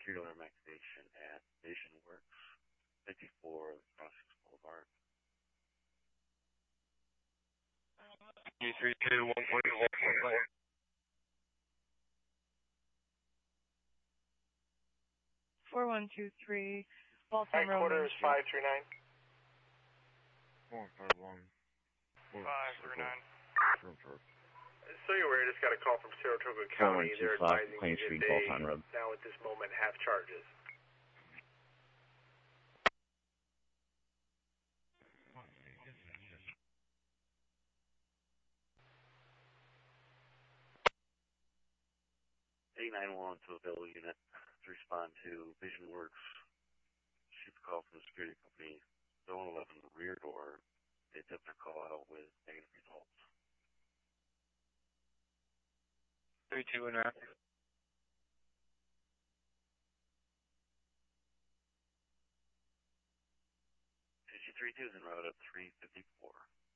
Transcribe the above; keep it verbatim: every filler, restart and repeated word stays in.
serial number activation at Vision Works, fifty-four Crossings Boulevard. three three two one three one one. four one two three, Baltimore Road. Headquarters five three nine. Four five one. Five three nine. Room charge. So you're aware, I just got a call from Saratoga County. They're advising me that they now at this moment have charges. eight nine one to a bill unit to respond to Vision Works. Shoot the call from the security company, zone eleven rear door. They tipped their call out with negative results. Three two and a half. Three two is en route at three fifty-four.